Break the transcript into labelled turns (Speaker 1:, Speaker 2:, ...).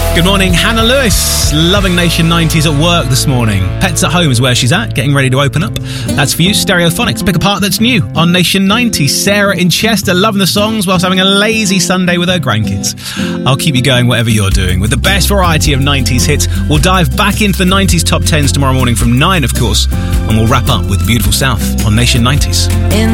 Speaker 1: Good morning, Hannah Lewis. Loving Nation 90s at work this morning. Pets at Home is where she's at, getting ready to open up. That's for you, Stereophonics. Pick a part that's new on Nation 90. Sarah in Chester, loving the songs whilst having a lazy Sunday with her grandkids. I'll keep you going whatever you're doing with the best variety of 90s hits. We'll dive back into the 90s top 10s tomorrow morning from 9, of course. And we'll wrap up with Beautiful South on Nation 90s.